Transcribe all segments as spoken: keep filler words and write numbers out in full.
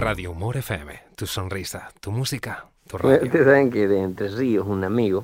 Radio Humor F M, tu sonrisa, tu música, tu radio. Ustedes saben que de Entre Ríos, un amigo,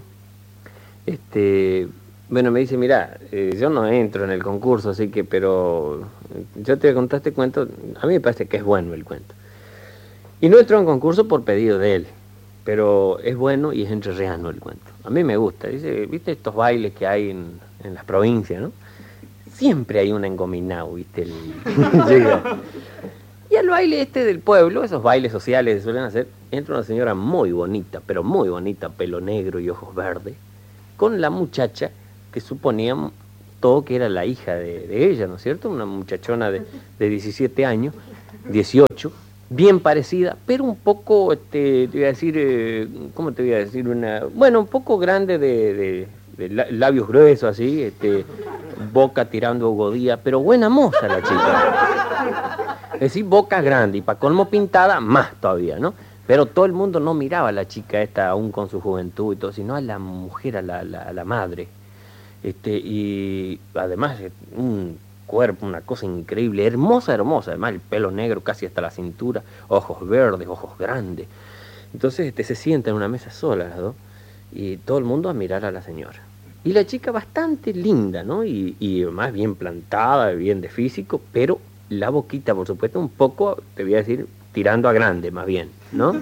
este, bueno, me dice, mira, eh, yo no entro en el concurso, así que, pero yo te conté este cuento, a mí me parece que es bueno el cuento. Y no entró en concurso por pedido de él, pero es bueno y es entrerriano el cuento. A mí me gusta, dice, viste estos bailes que hay en, en las provincias, ¿no? Siempre hay un engominado, viste, el... llega. Y al baile este del pueblo, esos bailes sociales que suelen hacer, entra una señora muy bonita, pero muy bonita, pelo negro y ojos verdes, con la muchacha que suponíamos todo que era la hija de, de ella, ¿no es cierto? Una muchachona de, de diecisiete años, dieciocho, bien parecida, pero un poco, este, te voy a decir, eh, ¿cómo te voy a decir? Una, bueno, un poco grande de, de, de labios gruesos, así, este, boca tirando godía, pero buena moza la chica. Es decir, boca grande y para colmo pintada, más todavía, ¿no? Pero todo el mundo no miraba a la chica esta, aún con su juventud y todo, sino a la mujer, a la, la, a la madre. Este, y además, un cuerpo, una cosa increíble, hermosa, hermosa, además el pelo negro casi hasta la cintura, ojos verdes, ojos grandes. Entonces este, se sienta en una mesa sola las dos, y todo el mundo a mirar a la señora. Y la chica bastante linda, ¿no? Y, y más bien plantada, bien de físico, pero la boquita, por supuesto, un poco, te voy a decir, tirando a grande, más bien, ¿no?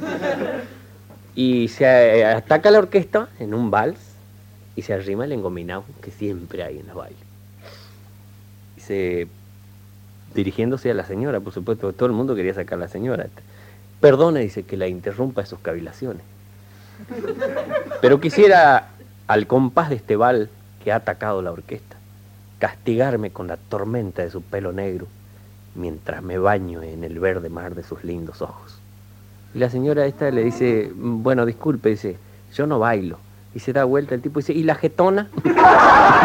Y se ataca la orquesta en un vals y se arrima el engominado que siempre hay en los bailes. Y se, dirigiéndose a la señora, por supuesto, todo el mundo quería sacar a la señora. Perdone, dice, que la interrumpa sus cavilaciones, pero quisiera, al compás de este vals que ha atacado la orquesta, castigarme con la tormenta de su pelo negro, mientras me baño en el verde mar de sus lindos ojos. Y la señora esta le dice, bueno, disculpe, dice, yo no bailo. Y se da vuelta el tipo y dice, ¿y la jetona?